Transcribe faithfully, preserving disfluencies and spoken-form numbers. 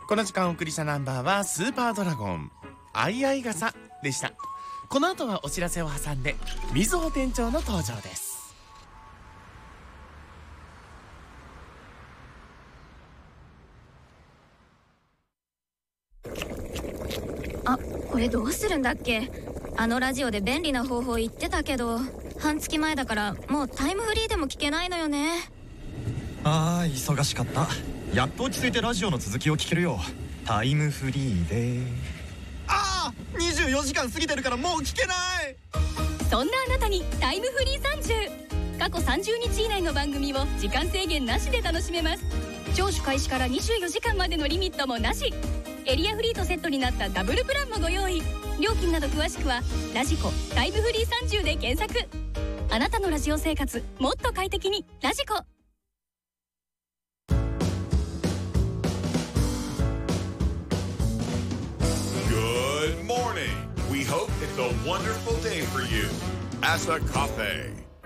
この時間お送りしたナンバーはスーパードラゴンあいあい傘でした。この後はお知らせを挟んでみずほ店長の登場です。 あ、これどうするんだっけ。あのラジオで便利な方法言ってたけど、半月前だからもうタイムフリーでも聞けないのよね。 あー忙しかった。やっと落ち着いてラジオの続きを聞けるよ。タイムフリーで。ああにじゅうよじかん過ぎてるからもう聞けない。 そんなあなたにタイムフリーさんじゅう。過去さんじゅうにち以内の番組を時間制限なしで楽しめます。聴取開始からにじゅうよじかんまでのリミットもなし。エリアフリーとセットになったダブルプランもご用意。料金など詳しくはラジコタイムフリーさんじゅうで検索。あなたのラジオ生活もっと快適にラジコ。 Good morning. We hope it's a wonderful day for you. Asa Cafe